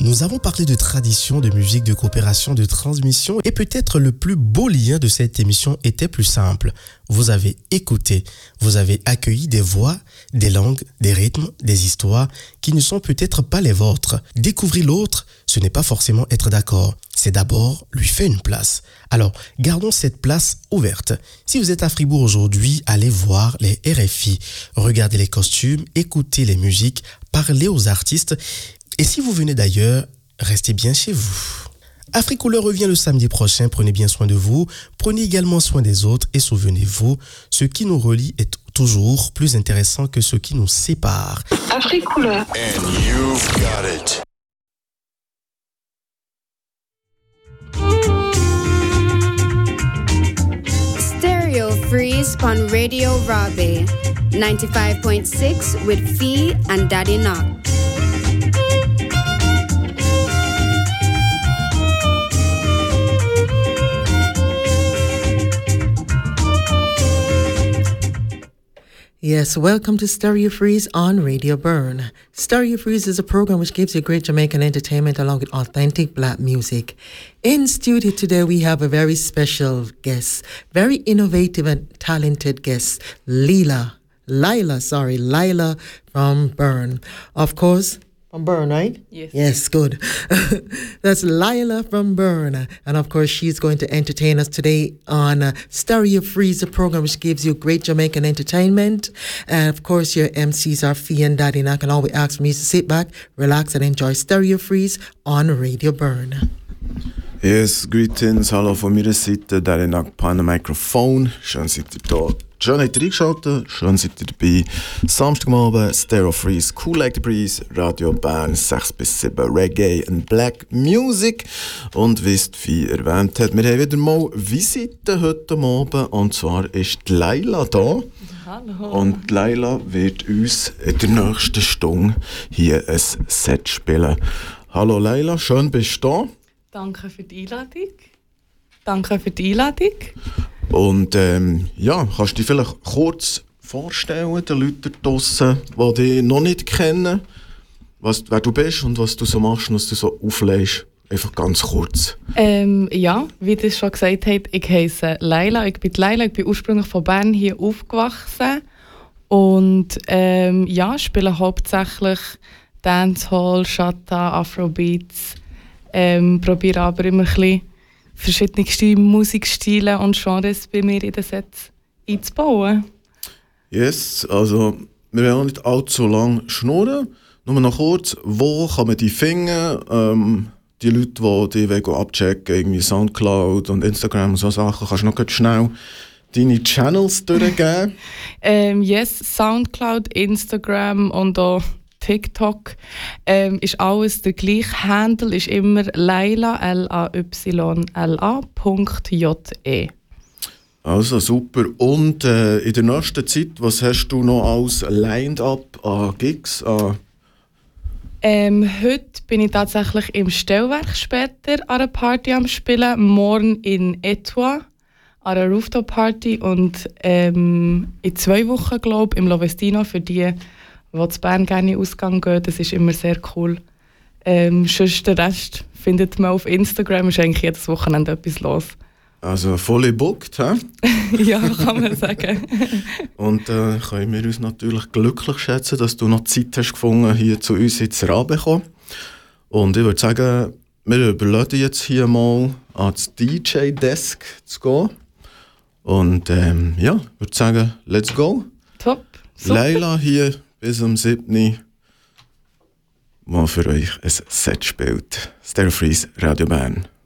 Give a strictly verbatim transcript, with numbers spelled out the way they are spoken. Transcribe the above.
Nous avons parlé de tradition, de musique, de coopération, de transmission et peut-être le plus beau lien de cette émission était plus simple. Vous avez écouté, vous avez accueilli des voix, des langues, des rythmes, des histoires qui ne sont peut-être pas les vôtres. Découvrir l'autre, ce n'est pas forcément être d'accord. C'est d'abord lui faire une place. Alors, gardons cette place ouverte. Si vous êtes à Fribourg aujourd'hui, allez voir les R F I, regardez les costumes, écoutez les musiques, parlez aux artistes. Et si vous venez d'ailleurs, restez bien chez vous. Africouleur revient le samedi prochain. Prenez bien soin de vous. Prenez également soin des autres. Et souvenez-vous, ce qui nous relie est toujours plus intéressant que ce qui nous sépare. Africouleur. And you've got it. Stereo Freeze on Radio Robbie. ninety-five point six with Fee and Daddy Knock. Yes, welcome to Stereo Freeze on Radio Burn. Stereo Freeze is a program which gives you great Jamaican entertainment along with authentic black music. In studio today, we have a very special guest, very innovative and talented guest, Lila. Lila, sorry, Lila from Burn. Of course, from Burn, right? Yes. Yes, good. That's Lila from Burn. And of course, she's going to entertain us today on uh, Stereo Freeze, a program which gives you great Jamaican entertainment. And of course, your M Cs are Fee and Daddy. And I can always ask me to sit back, relax, and enjoy Stereo Freeze on Radio Burn. Yes, greetings. Hallo von meiner Seite, Daddy Knock an the Mikrofon. Schön seid ihr da. Schön habt ihr eingeschaltet, schön seid ihr dabei. Samstagabend, Stereo Freeze, Cool Like the Breeze, Radio Bern, sechs bis sieben, Reggae and Black Music. Und wie es Fee erwähnt hat, wir haben wieder mal Visite heute Abend. Und zwar ist die Laila da. Hallo. Und Laila wird uns in der nächsten Stunde hier ein Set spielen. Hallo Laila, schön bist du da. Danke für die Einladung. Danke für die Einladung. Und ähm, ja, kannst du dich vielleicht kurz vorstellen, den Leuten draussen, die dich noch nicht kennen, was, wer du bist und was du so machst und was du so auflegst? Einfach ganz kurz. Ähm, ja, wie du schon gesagt hast, ich heiße Laila. Ich bin Laila, ich bin ursprünglich von Bern hier aufgewachsen. Und ähm, ja, spiele hauptsächlich Dancehall, Chata, Afrobeats. Ähm, probiere aber immer ein bisschen verschiedene Musikstile und Genres bei mir in den Sets einzubauen. Yes, also wir werden auch nicht allzu lang schnurren. Nur noch kurz, wo kann man dich finden? Ähm, die Leute, die dich abchecken, irgendwie Soundcloud und Instagram und so Sachen, kannst du noch ganz schnell deine Channels durchgeben? ähm, yes, Soundcloud, Instagram und auch TikTok ähm, ist alles der gleiche Handle, ist immer Laila, L A Y L A Punkt J E. Also super. Und äh, in der nächsten Zeit, was hast du noch als Lined-up an Gigs? An Ähm, heute bin ich tatsächlich im Stellwerk später an einer Party am Spielen, morgen in Etoile an einer Rooftop-Party und ähm, in zwei Wochen, glaube ich, im Lovestino für die, die zu Bern gerne in den Ausgang gehen. Das ist immer sehr cool. Ähm, sonst den Rest findet man auf Instagram, ist eigentlich jedes Wochenende etwas los. Also voll booked, hä? Ja, kann man sagen. Und äh, können wir uns natürlich glücklich schätzen, dass du noch Zeit hast gefunden, hier zu uns ins Rabe zu kommen. Und ich würde sagen, wir überladen jetzt hier mal ans D J-Desk zu gehen. Und ähm, ja, ich würde sagen, let's go. Top, super. Laila hier bis um sieben Uhr, mal für euch ein Set spielt. Stereo Freeze, Radio Bern.